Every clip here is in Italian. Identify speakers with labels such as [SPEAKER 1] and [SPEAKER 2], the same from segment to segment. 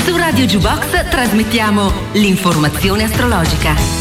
[SPEAKER 1] Su Radio Jukebox trasmettiamo l'informazione astrologica.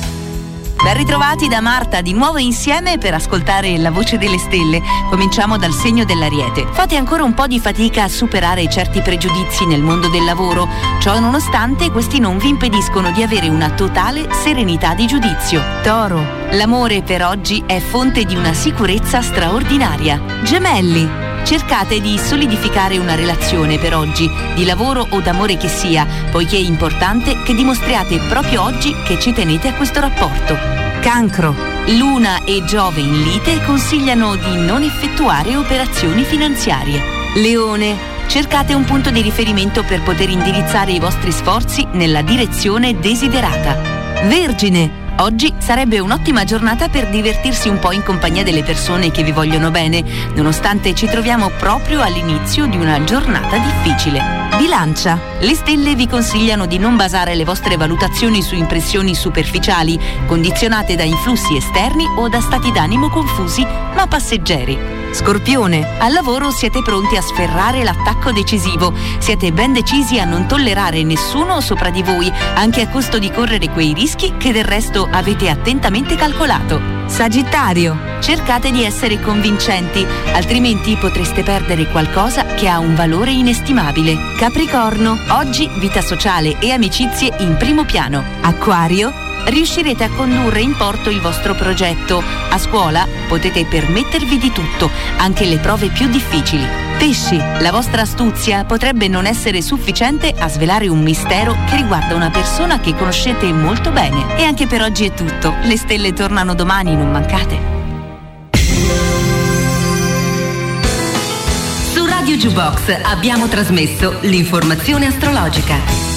[SPEAKER 2] Ben ritrovati da Marta, di nuovo insieme per ascoltare la voce delle stelle. Cominciamo dal segno dell'Ariete. Fate ancora un po' di fatica a superare certi pregiudizi nel mondo del lavoro. Ciò nonostante, questi non vi impediscono di avere una totale serenità di giudizio. Toro, l'amore per oggi è fonte di una sicurezza straordinaria. Gemelli, cercate di solidificare una relazione per oggi, di lavoro o d'amore che sia, poiché è importante che dimostriate proprio oggi che ci tenete a questo rapporto. Cancro, Luna e Giove in lite consigliano di non effettuare operazioni finanziarie. Leone, cercate un punto di riferimento per poter indirizzare i vostri sforzi nella direzione desiderata. Vergine, oggi sarebbe un'ottima giornata per divertirsi un po' in compagnia delle persone che vi vogliono bene, nonostante ci troviamo proprio all'inizio di una giornata difficile. Bilancia, le stelle vi consigliano di non basare le vostre valutazioni su impressioni superficiali, condizionate da influssi esterni o da stati d'animo confusi ma passeggeri. Scorpione, al lavoro siete pronti a sferrare l'attacco decisivo. Siete ben decisi a non tollerare nessuno sopra di voi, anche a costo di correre quei rischi che del resto avete attentamente calcolato. Sagittario, cercate di essere convincenti, altrimenti potreste perdere qualcosa che ha un valore inestimabile. Capricorno, oggi vita sociale e amicizie in primo piano. Acquario, riuscirete a condurre in porto il vostro progetto. A scuola potete permettervi di tutto, anche le prove più difficili. Pesci, la vostra astuzia potrebbe non essere sufficiente a svelare un mistero che riguarda una persona che conoscete molto bene. E anche per oggi è tutto. Le stelle tornano domani, non mancate.
[SPEAKER 1] Su Radio Jukebox abbiamo trasmesso l'informazione astrologica.